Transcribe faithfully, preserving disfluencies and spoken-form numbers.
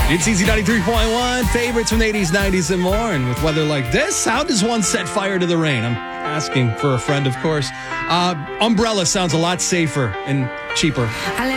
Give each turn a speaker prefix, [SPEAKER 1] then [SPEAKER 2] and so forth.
[SPEAKER 1] It's Easy ninety-three point one, favorites from the eighties, nineties, and more. And with weather like this, how does one set fire to the rain? I'm asking for a friend, of course. Uh, umbrella sounds a lot safer and cheaper.